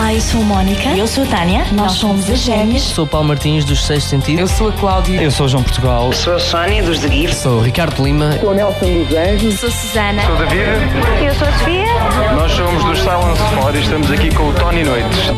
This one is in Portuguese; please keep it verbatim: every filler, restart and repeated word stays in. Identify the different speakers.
Speaker 1: Olá, eu sou a Mónica.
Speaker 2: Eu sou a Tânia.
Speaker 1: Nós somos as Gêmeas.
Speaker 3: Sou o Paulo Martins, dos Sexto Sentido.
Speaker 4: Eu sou a Cláudia.
Speaker 5: Eu sou o João Portugal.
Speaker 6: Sou a Sónia, dos The Gift.
Speaker 7: Sou o Ricardo Lima.
Speaker 8: Sou o Nelson dos Anjos.
Speaker 1: Sou a Susana.
Speaker 9: Sou o David.
Speaker 10: Eu sou a Sofia.
Speaker 9: Nós somos dos Silence Four e estamos aqui com o Tony Noites.